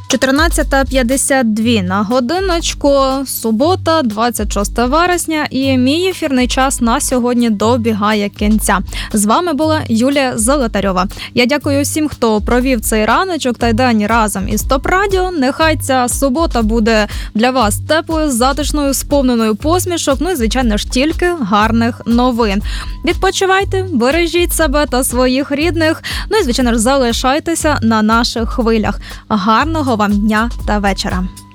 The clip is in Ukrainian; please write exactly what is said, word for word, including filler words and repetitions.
чотирнадцята п'ятдесят два на годиночку, субота, двадцять шостого вересня, і мій ефірний час на сьогодні добігає кінця. З вами була Юлія Золотарьова. Я дякую всім, хто провів цей раночок та й день разом із Топ Радіо. Нехай ця субота буде для вас теплою, затишною, сповненою посмішок, ну і, звичайно ж, тільки гарних новин. Відпочивайте, бережіть себе та своїх рідних, ну і, звичайно ж, залишайтеся на наших хвилях. Гарного вам дня та вечора.